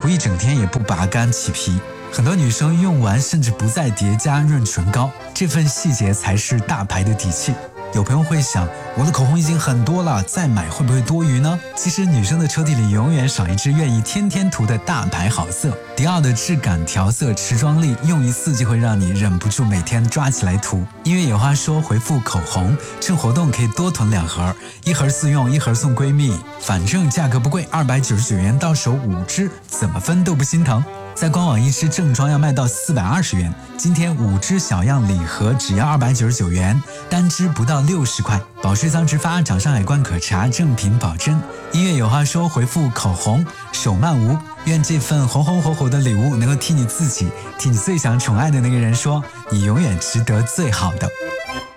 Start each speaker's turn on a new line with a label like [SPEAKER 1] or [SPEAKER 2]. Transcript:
[SPEAKER 1] 一整天也不拔干起皮。很多女生用完甚至不再叠加润唇膏，这份细节才是大牌的底气。有朋友会想，我的口红已经很多了，再买会不会多余呢？其实女生的抽屉里永远少一支愿意天天涂的大牌好色。迪奥的质感调色持妆力，用一次就会让你忍不住每天抓起来涂。音乐有话说回复口红，趁活动可以多囤2盒，一盒自用，一盒送闺蜜，反正价格不贵，299元到手5支，怎么分都不心疼。在官网1支正装要卖到420元，今天5支小样礼盒只要299元，单支不到60块。保税仓直发，掌上海关可查，正品保真。音乐有话说回复口红，手慢无，愿这份红红火火的礼物能够替你自己，替你最想宠爱的那个人说，你永远值得最好的。